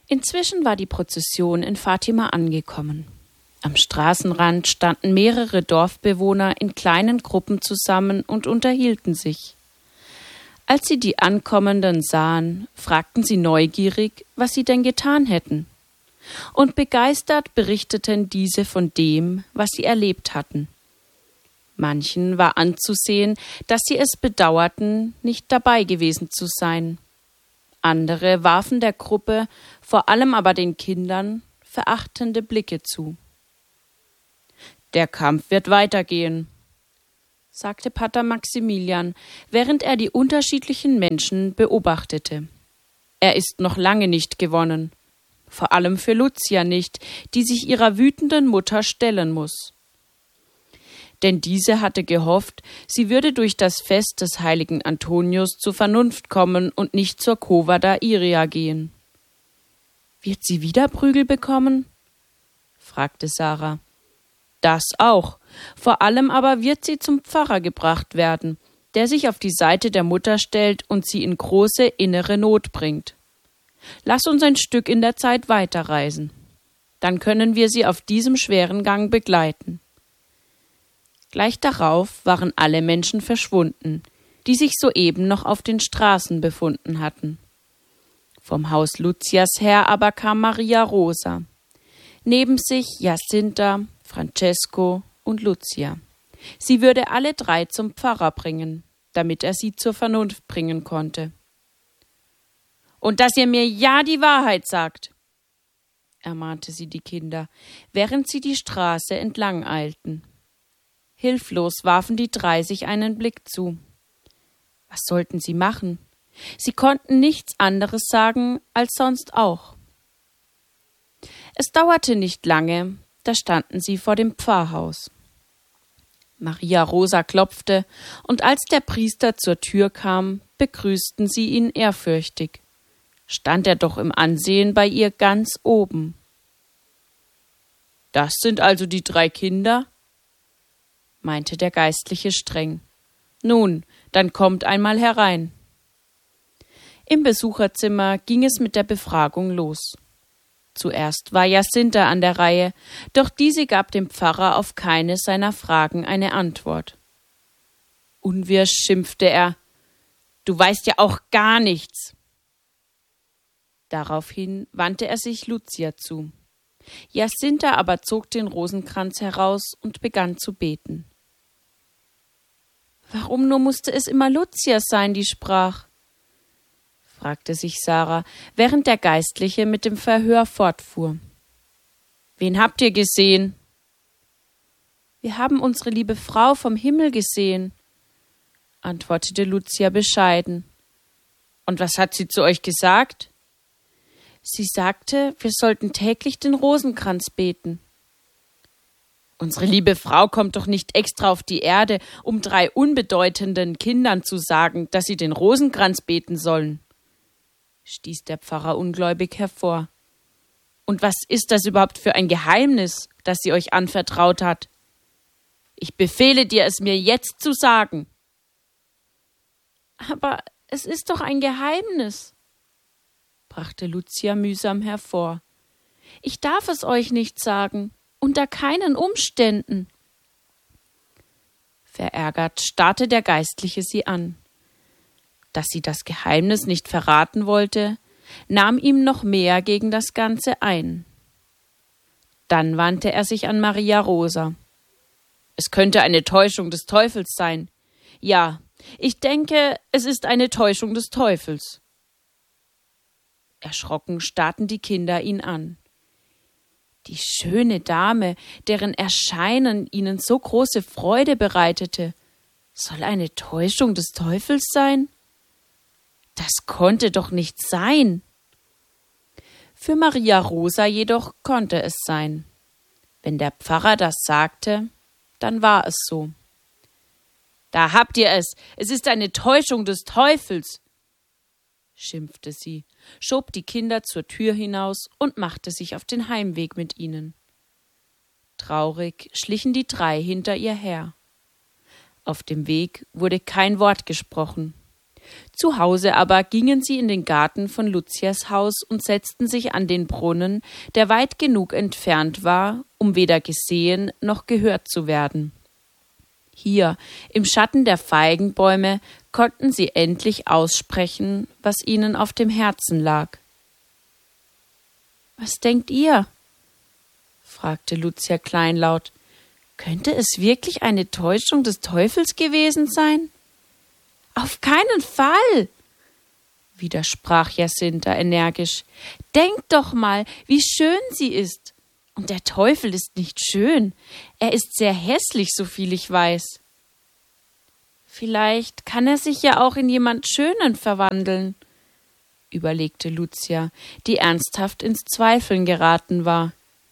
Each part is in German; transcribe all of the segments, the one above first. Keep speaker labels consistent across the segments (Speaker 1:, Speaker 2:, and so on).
Speaker 1: Inzwischen war die Prozession in Fatima angekommen. Am Straßenrand standen mehrere Dorfbewohner in kleinen Gruppen zusammen und unterhielten sich. Als sie die Ankommenden sahen, fragten sie neugierig, was sie denn getan hätten. Und begeistert berichteten diese von dem, was sie erlebt hatten. Manchen war anzusehen, dass sie es bedauerten, nicht dabei gewesen zu sein. Andere warfen der Gruppe, vor allem aber den Kindern, verachtende Blicke zu. »Der Kampf wird weitergehen«, sagte Pater Maximilian, während er die unterschiedlichen Menschen beobachtete. »Er ist noch lange nicht gewonnen. Vor allem für Lucia nicht, die sich ihrer wütenden Mutter stellen muss.« Denn diese hatte gehofft, sie würde durch das Fest des heiligen Antonius zur Vernunft kommen und nicht zur Cova da Iria gehen. »Wird sie wieder Prügel bekommen?« fragte Sarah. »Das auch. Vor allem aber wird sie zum Pfarrer gebracht werden, der sich auf die Seite der Mutter stellt und sie in große innere Not bringt. Lass uns ein Stück in der Zeit weiterreisen. Dann können wir sie auf diesem schweren Gang begleiten.« Gleich darauf waren alle Menschen verschwunden, die sich soeben noch auf den Straßen befunden hatten. Vom Haus Lucias her aber kam Maria Rosa. Neben sich Jacinta, Francesco und Lucia. Sie würde alle drei zum Pfarrer bringen, damit er sie zur Vernunft bringen konnte. »Und dass ihr mir ja die Wahrheit sagt«, ermahnte sie die Kinder, während sie die Straße entlang eilten. Hilflos warfen die drei sich einen Blick zu. Was sollten sie machen? Sie konnten nichts anderes sagen als sonst auch. Es dauerte nicht lange, da standen sie vor dem Pfarrhaus. Maria Rosa klopfte, und als der Priester zur Tür kam, begrüßten sie ihn ehrfürchtig. Stand er doch im Ansehen bei ihr ganz oben. »Das sind also die drei Kinder?« meinte der Geistliche streng. »Nun, dann kommt einmal herein.« Im Besucherzimmer ging es mit der Befragung los. Zuerst war Jacinta an der Reihe, doch diese gab dem Pfarrer auf keine seiner Fragen eine Antwort. Unwirsch schimpfte er: »Du weißt ja auch gar nichts!« Daraufhin wandte er sich Lucia zu. Jacinta aber zog den Rosenkranz heraus und begann zu beten. »Warum nur musste es immer Lucia sein, die sprach?« fragte sich Sarah, während der Geistliche mit dem Verhör fortfuhr. »Wen habt ihr gesehen?« »Wir haben unsere liebe Frau vom Himmel gesehen«, antwortete Lucia bescheiden. »Und was hat sie zu euch gesagt?« »Sie sagte, wir sollten täglich den Rosenkranz beten.« »Unsere liebe Frau kommt doch nicht extra auf die Erde, um drei unbedeutenden Kindern zu sagen, dass sie den Rosenkranz beten sollen«, stieß der Pfarrer ungläubig hervor. »Und was ist das überhaupt für ein Geheimnis, das sie euch anvertraut hat? Ich befehle dir, es mir jetzt zu sagen.« »Aber es ist doch ein Geheimnis«, brachte Lucia mühsam hervor. »Ich darf es euch nicht sagen, unter keinen Umständen.« Verärgert starrte der Geistliche sie an. Dass sie das Geheimnis nicht verraten wollte, nahm ihm noch mehr gegen das Ganze ein. Dann wandte er sich an Maria Rosa. »Es könnte eine Täuschung des Teufels sein. Ja, ich denke, es ist eine Täuschung des Teufels.« Erschrocken starrten die Kinder ihn an. Die schöne Dame, deren Erscheinen ihnen so große Freude bereitete, soll eine Täuschung des Teufels sein? Das konnte doch nicht sein. Für Maria Rosa jedoch konnte es sein. Wenn der Pfarrer das sagte, dann war es so. »Da habt ihr es! Es ist eine Täuschung des Teufels!« schimpfte sie, schob die Kinder zur Tür hinaus und machte sich auf den Heimweg mit ihnen. Traurig schlichen die drei hinter ihr her. Auf dem Weg wurde kein Wort gesprochen. Zu Hause aber gingen sie in den Garten von Luzias Haus und setzten sich an den Brunnen, der weit genug entfernt war, um weder gesehen noch gehört zu werden. Hier, im Schatten der Feigenbäume, konnten sie endlich aussprechen, was ihnen auf dem Herzen lag. »Was denkt ihr?« fragte Lucia kleinlaut. »Könnte es wirklich eine Täuschung des Teufels gewesen sein?« »Auf keinen Fall«, widersprach Jacinta energisch. »Denkt doch mal, wie schön sie ist. Und der Teufel ist nicht schön. Er ist sehr hässlich, soviel ich weiß.« »Vielleicht kann er sich ja auch in jemand Schönen verwandeln«, überlegte Lucia, die ernsthaft ins Zweifeln geraten war.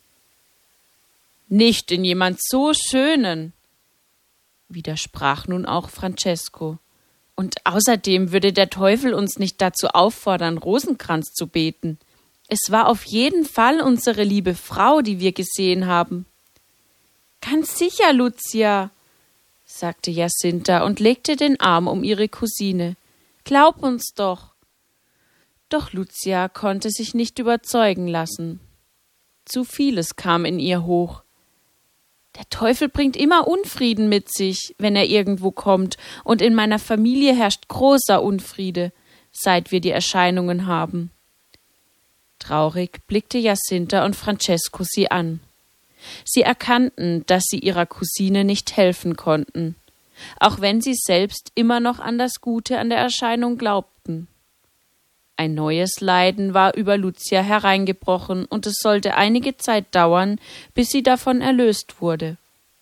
Speaker 1: »Nicht in jemand so Schönen«, widersprach nun auch Francesco. »Und außerdem würde der Teufel uns nicht dazu auffordern, Rosenkranz zu beten. Es war auf jeden Fall unsere liebe Frau, die wir gesehen haben.« »Ganz sicher, Lucia«, sagte Jacinta und legte den Arm um ihre Cousine. »Glaub uns doch.« Doch Lucia konnte sich nicht überzeugen lassen. Zu vieles kam in ihr hoch. Der Teufel bringt immer Unfrieden mit sich, wenn er irgendwo kommt, und in meiner Familie herrscht großer Unfriede, seit wir die Erscheinungen haben. Traurig blickte Jacinta und Francesco sie an. Sie erkannten, dass sie ihrer Cousine nicht helfen konnten, auch wenn sie selbst immer noch an das Gute an der Erscheinung glaubten. Ein neues Leiden war über Lucia hereingebrochen, und es sollte einige Zeit dauern, bis sie davon erlöst wurde.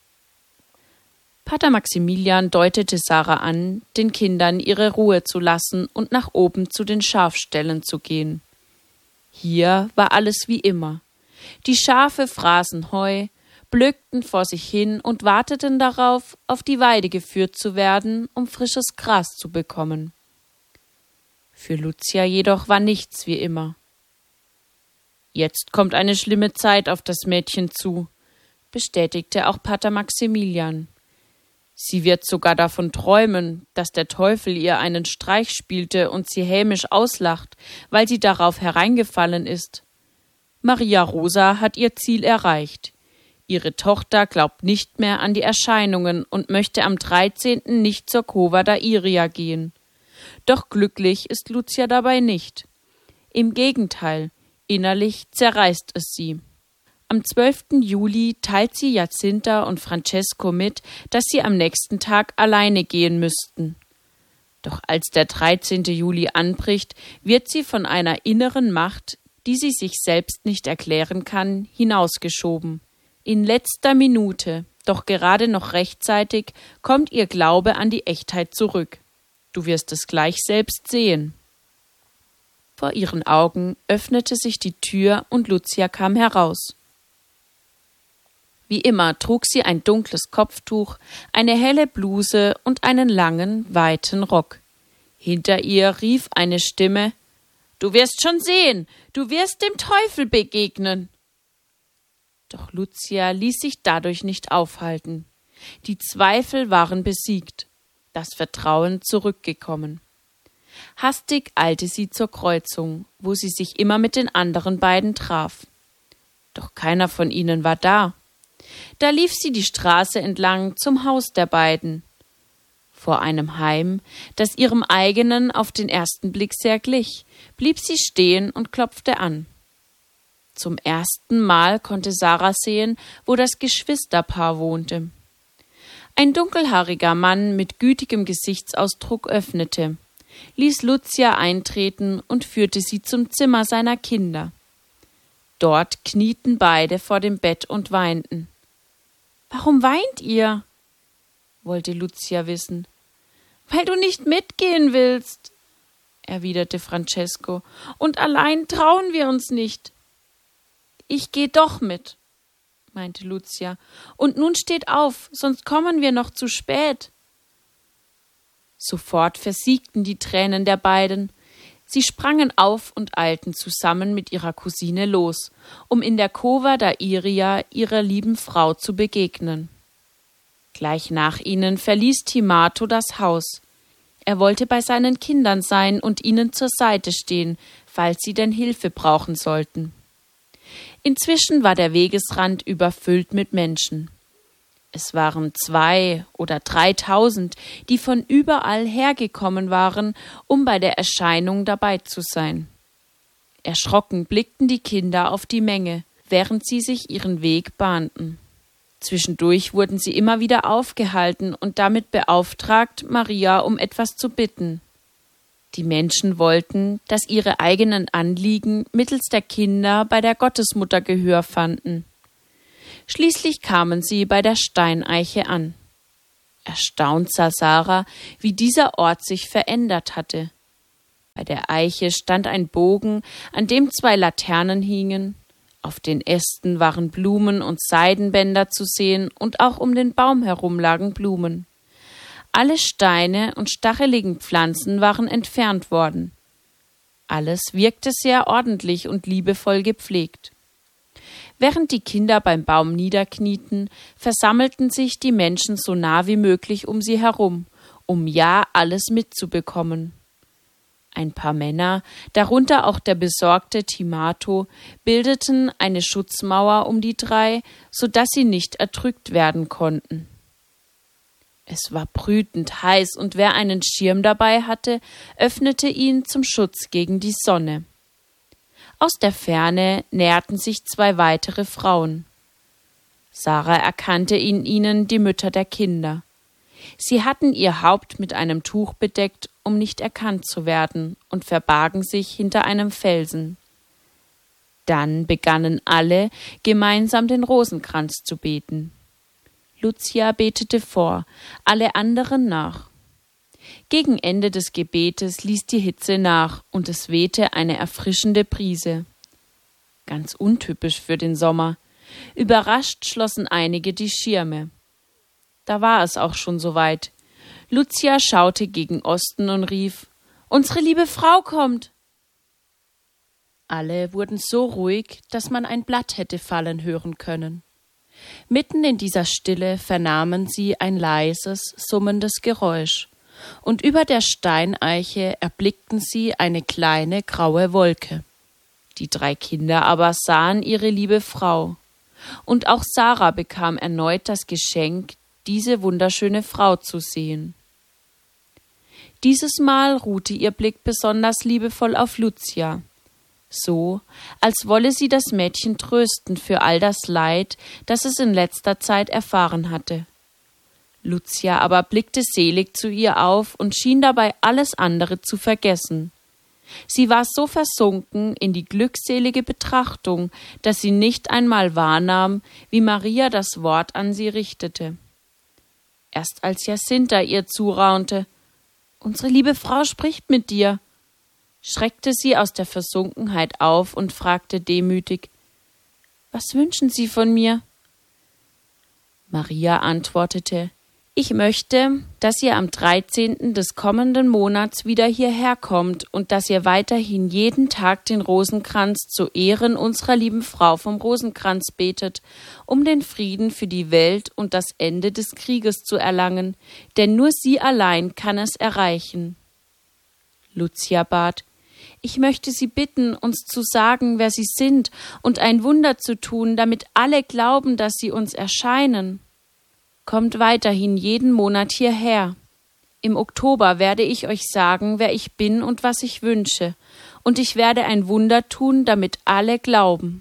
Speaker 1: Pater Maximilian deutete Sarah an, den Kindern ihre Ruhe zu lassen und nach oben zu den Schafställen zu gehen. Hier war alles wie immer. Die Schafe fraßen Heu, blökten vor sich hin und warteten darauf, auf die Weide geführt zu werden, um frisches Gras zu bekommen. Für Lucia jedoch war nichts wie immer. »Jetzt kommt eine schlimme Zeit auf das Mädchen zu«, bestätigte auch Pater Maximilian. »Sie wird sogar davon träumen, dass der Teufel ihr einen Streich spielte und sie hämisch auslacht, weil sie darauf hereingefallen ist. Maria Rosa hat ihr Ziel erreicht. Ihre Tochter glaubt nicht mehr an die Erscheinungen und möchte am 13. nicht zur Cova da Iria gehen. Doch glücklich ist Lucia dabei nicht. Im Gegenteil, innerlich zerreißt es sie. Am 12. Juli teilt sie Jacinta und Francesco mit, dass sie am nächsten Tag alleine gehen müssten. Doch als der 13. Juli anbricht, wird sie von einer inneren Macht, die sie sich selbst nicht erklären kann, hinausgeschoben. In letzter Minute, doch gerade noch rechtzeitig, kommt ihr Glaube an die Echtheit zurück. Du wirst es gleich selbst sehen. Vor ihren Augen öffnete sich die Tür und Lucia kam heraus. Wie immer trug sie ein dunkles Kopftuch, eine helle Bluse und einen langen, weiten Rock. Hinter ihr rief eine Stimme: »Du wirst schon sehen, du wirst dem Teufel begegnen!« Doch Lucia ließ sich dadurch nicht aufhalten. Die Zweifel waren besiegt, das Vertrauen zurückgekommen. Hastig eilte sie zur Kreuzung, wo sie sich immer mit den anderen beiden traf. Doch keiner von ihnen war da. Da lief sie die Straße entlang zum Haus der beiden. Vor einem Heim, das ihrem eigenen auf den ersten Blick sehr glich, blieb sie stehen und klopfte an. Zum ersten Mal konnte Sarah sehen, wo das Geschwisterpaar wohnte. Ein dunkelhaariger Mann mit gütigem Gesichtsausdruck öffnete, ließ Lucia eintreten und führte sie zum Zimmer seiner Kinder. Dort knieten beide vor dem Bett und weinten. »Warum weint ihr?« wollte Lucia wissen. »Weil du nicht mitgehen willst«, erwiderte Francesco, »und allein trauen wir uns nicht.« »Ich gehe doch mit«, meinte Lucia, »und nun steht auf, sonst kommen wir noch zu spät.« Sofort versiegten die Tränen der beiden. Sie sprangen auf und eilten zusammen mit ihrer Cousine los, um in der Cova da Iria ihrer lieben Frau zu begegnen. Gleich nach ihnen verließ Timato das Haus. Er wollte bei seinen Kindern sein und ihnen zur Seite stehen, falls sie denn Hilfe brauchen sollten. Inzwischen war der Wegesrand überfüllt mit Menschen. Es waren 2.000 oder 3.000, die von überall hergekommen waren, um bei der Erscheinung dabei zu sein. Erschrocken blickten die Kinder auf die Menge, während sie sich ihren Weg bahnten. Zwischendurch wurden sie immer wieder aufgehalten und damit beauftragt, Maria um etwas zu bitten. Die Menschen wollten, dass ihre eigenen Anliegen mittels der Kinder bei der Gottesmutter Gehör fanden. Schließlich kamen sie bei der Steineiche an. Erstaunt sah Sarah, wie dieser Ort sich verändert hatte. Bei der Eiche stand ein Bogen, an dem 2 Laternen hingen. Auf den Ästen waren Blumen und Seidenbänder zu sehen und auch um den Baum herum lagen Blumen. Alle Steine und stacheligen Pflanzen waren entfernt worden. Alles wirkte sehr ordentlich und liebevoll gepflegt. Während die Kinder beim Baum niederknieten, versammelten sich die Menschen so nah wie möglich um sie herum, um ja alles mitzubekommen. Ein paar Männer, darunter auch der besorgte Timato, bildeten eine Schutzmauer um die 3, so dass sie nicht erdrückt werden konnten. Es war brütend heiß, und wer einen Schirm dabei hatte, öffnete ihn zum Schutz gegen die Sonne. Aus der Ferne näherten sich 2 weitere Frauen. Sarah erkannte in ihnen die Mütter der Kinder. Sie hatten ihr Haupt mit einem Tuch bedeckt, um nicht erkannt zu werden, und verbargen sich hinter einem Felsen. Dann begannen alle, gemeinsam den Rosenkranz zu beten. Lucia betete vor, alle anderen nach. Gegen Ende des Gebetes ließ die Hitze nach, und es wehte eine erfrischende Brise. Ganz untypisch für den Sommer. Überrascht schlossen einige die Schirme. Da war es auch schon soweit. Lucia schaute gegen Osten und rief: »Unsere liebe Frau kommt!« Alle wurden so ruhig, dass man ein Blatt hätte fallen hören können. Mitten in dieser Stille vernahmen sie ein leises, summendes Geräusch, und über der Steineiche erblickten sie eine kleine graue Wolke. Die 3 Kinder aber sahen ihre liebe Frau, und auch Sarah bekam erneut das Geschenk, diese wunderschöne Frau zu sehen. Dieses Mal ruhte ihr Blick besonders liebevoll auf Lucia, so, als wolle sie das Mädchen trösten für all das Leid, das es in letzter Zeit erfahren hatte. Lucia aber blickte selig zu ihr auf und schien dabei alles andere zu vergessen. Sie war so versunken in die glückselige Betrachtung, dass sie nicht einmal wahrnahm, wie Maria das Wort an sie richtete. Erst als Jacinta ihr zuraunte: »Unsere liebe Frau spricht mit dir«, schreckte sie aus der Versunkenheit auf und fragte demütig: »Was wünschen Sie von mir?« Maria antwortete: »Ich möchte, dass ihr am 13. des kommenden Monats wieder hierher kommt und dass ihr weiterhin jeden Tag den Rosenkranz zu Ehren unserer lieben Frau vom Rosenkranz betet, um den Frieden für die Welt und das Ende des Krieges zu erlangen, denn nur sie allein kann es erreichen.« Lucia bat: »Ich möchte Sie bitten, uns zu sagen, wer Sie sind, und ein Wunder zu tun, damit alle glauben, dass Sie uns erscheinen. Kommt weiterhin jeden Monat hierher. Im Oktober werde ich euch sagen, wer ich bin und was ich wünsche, und ich werde ein Wunder tun, damit alle glauben.«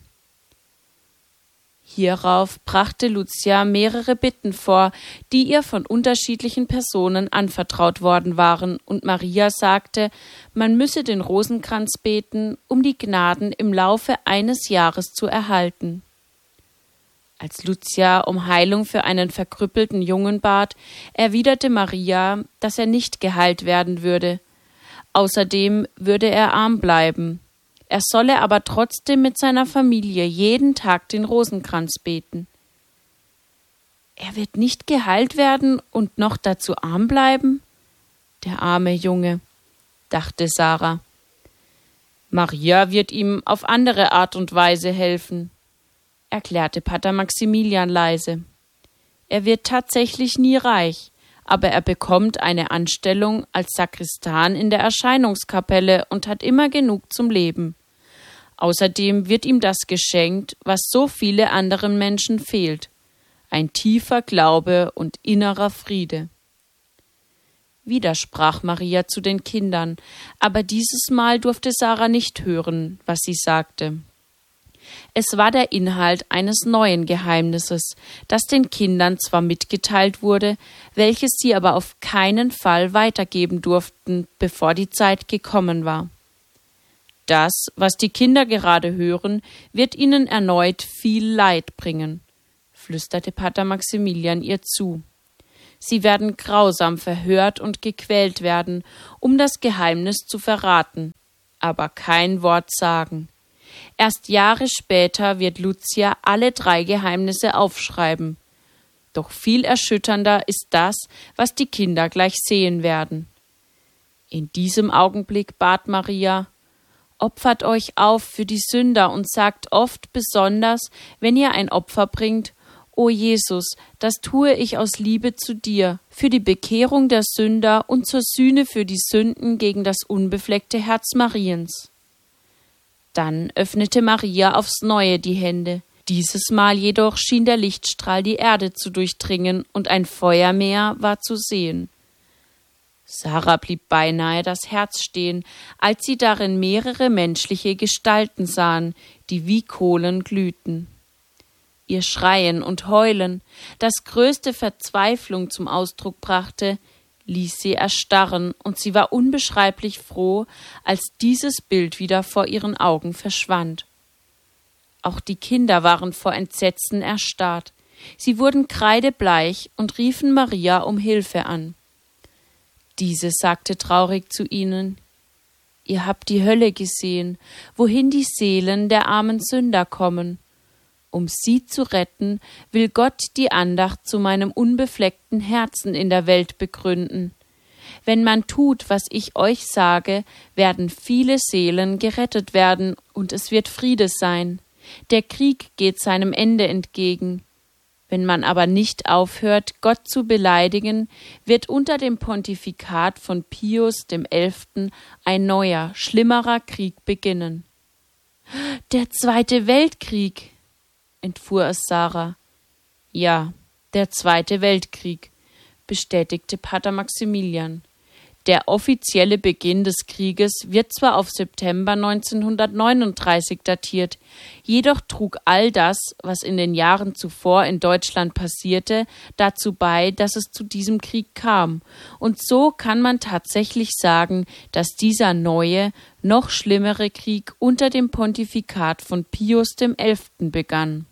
Speaker 1: Hierauf brachte Lucia mehrere Bitten vor, die ihr von unterschiedlichen Personen anvertraut worden waren, und Maria sagte, man müsse den Rosenkranz beten, um die Gnaden im Laufe eines Jahres zu erhalten. Als Lucia um Heilung für einen verkrüppelten Jungen bat, erwiderte Maria, dass er nicht geheilt werden würde. Außerdem würde er arm bleiben. Er solle aber trotzdem mit seiner Familie jeden Tag den Rosenkranz beten. »Er wird nicht geheilt werden und noch dazu arm bleiben?« »Der arme Junge«, dachte Sarah. »Maria wird ihm auf andere Art und Weise helfen«, erklärte Pater Maximilian leise. »Er wird tatsächlich nie reich, aber er bekommt eine Anstellung als Sakristan in der Erscheinungskapelle und hat immer genug zum Leben. Außerdem wird ihm das geschenkt, was so viele anderen Menschen fehlt: ein tiefer Glaube und innerer Friede. Wieder sprach Maria zu den Kindern, aber dieses Mal durfte Sarah nicht hören, was sie sagte. Es war der Inhalt eines neuen Geheimnisses, das den Kindern zwar mitgeteilt wurde, welches sie aber auf keinen Fall weitergeben durften, bevor die Zeit gekommen war. Das, was die Kinder gerade hören, wird ihnen erneut viel Leid bringen, flüsterte Pater Maximilian ihr zu. Sie werden grausam verhört und gequält werden, um das Geheimnis zu verraten, aber kein Wort sagen. Erst Jahre später wird Lucia alle 3 Geheimnisse aufschreiben. Doch viel erschütternder ist das, was die Kinder gleich sehen werden. In diesem Augenblick bat Maria: Opfert euch auf für die Sünder und sagt oft, besonders, wenn ihr ein Opfer bringt: O Jesus, das tue ich aus Liebe zu dir, für die Bekehrung der Sünder und zur Sühne für die Sünden gegen das unbefleckte Herz Mariens. Dann öffnete Maria aufs Neue die Hände. Dieses Mal jedoch schien der Lichtstrahl die Erde zu durchdringen und ein Feuermeer war zu sehen. Sarah blieb beinahe das Herz stehen, als sie darin mehrere menschliche Gestalten sahen, die wie Kohlen glühten. Ihr Schreien und Heulen, das größte Verzweiflung zum Ausdruck brachte, ließ sie erstarren, und sie war unbeschreiblich froh, als dieses Bild wieder vor ihren Augen verschwand. Auch die Kinder waren vor Entsetzen erstarrt. Sie wurden kreidebleich und riefen Maria um Hilfe an. Diese sagte traurig zu ihnen: Ihr habt die Hölle gesehen, wohin die Seelen der armen Sünder kommen. Um sie zu retten, will Gott die Andacht zu meinem unbefleckten Herzen in der Welt begründen. Wenn man tut, was ich euch sage, werden viele Seelen gerettet werden und es wird Friede sein. Der Krieg geht seinem Ende entgegen. Wenn man aber nicht aufhört, Gott zu beleidigen, wird unter dem Pontifikat von Pius XI. Ein neuer, schlimmerer Krieg beginnen. Der Zweite Weltkrieg, entfuhr es Sarah. Ja, der Zweite Weltkrieg, bestätigte Pater Maximilian. Der offizielle Beginn des Krieges wird zwar auf September 1939 datiert, jedoch trug all das, was in den Jahren zuvor in Deutschland passierte, dazu bei, dass es zu diesem Krieg kam. Und so kann man tatsächlich sagen, dass dieser neue, noch schlimmere Krieg unter dem Pontifikat von Pius XI. Begann.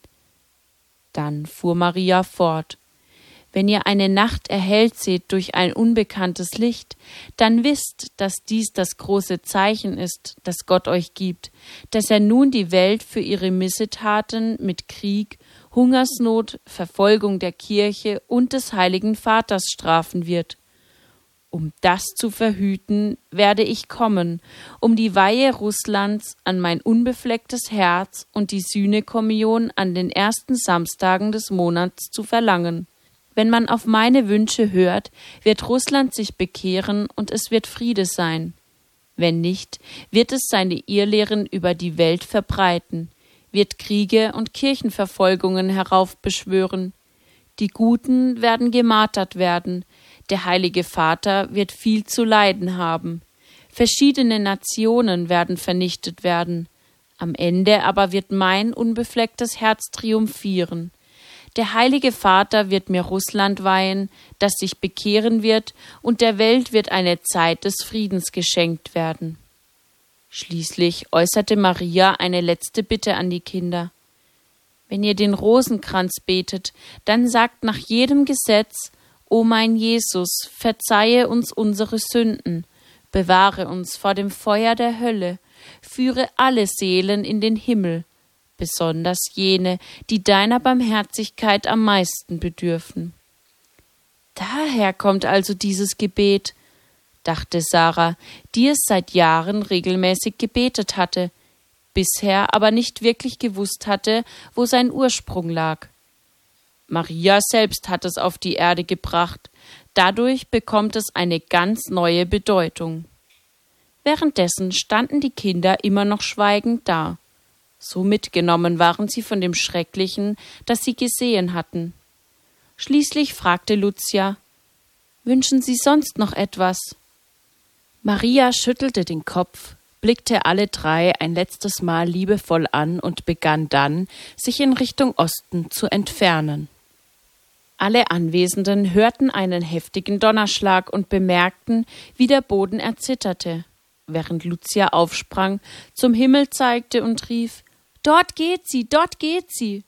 Speaker 1: Dann fuhr Maria fort: Wenn ihr eine Nacht erhellt seht durch ein unbekanntes Licht, dann wisst, dass dies das große Zeichen ist, das Gott euch gibt, dass er nun die Welt für ihre Missetaten mit Krieg, Hungersnot, Verfolgung der Kirche und des Heiligen Vaters strafen wird. Um das zu verhüten, werde ich kommen, um die Weihe Russlands an mein unbeflecktes Herz und die Sühnekommunion an den ersten Samstagen des Monats zu verlangen. Wenn man auf meine Wünsche hört, wird Russland sich bekehren und es wird Friede sein. Wenn nicht, wird es seine Irrlehren über die Welt verbreiten, wird Kriege und Kirchenverfolgungen heraufbeschwören. Die Guten werden gemartert werden, der Heilige Vater wird viel zu leiden haben. Verschiedene Nationen werden vernichtet werden. Am Ende aber wird mein unbeflecktes Herz triumphieren. Der Heilige Vater wird mir Russland weihen, das sich bekehren wird, und der Welt wird eine Zeit des Friedens geschenkt werden. Schließlich äußerte Maria eine letzte Bitte an die Kinder. Wenn ihr den Rosenkranz betet, dann sagt nach jedem Gesetz: O mein Jesus, verzeihe uns unsere Sünden, bewahre uns vor dem Feuer der Hölle, führe alle Seelen in den Himmel, besonders jene, die deiner Barmherzigkeit am meisten bedürfen. Daher kommt also dieses Gebet, dachte Sarah, die es seit Jahren regelmäßig gebetet hatte, bisher aber nicht wirklich gewusst hatte, wo sein Ursprung lag. Maria selbst hat es auf die Erde gebracht, Dadurch bekommt es eine ganz neue Bedeutung. Währenddessen standen die Kinder immer noch schweigend da. So mitgenommen waren sie von dem Schrecklichen, das sie gesehen hatten. Schließlich fragte Lucia: »Wünschen Sie sonst noch etwas?« Maria schüttelte den Kopf, blickte alle drei ein letztes Mal liebevoll an und begann dann, sich in Richtung Osten zu entfernen. Alle Anwesenden hörten einen heftigen Donnerschlag und bemerkten, wie der Boden erzitterte, während Lucia aufsprang, zum Himmel zeigte und rief: »Dort geht sie, dort geht sie!«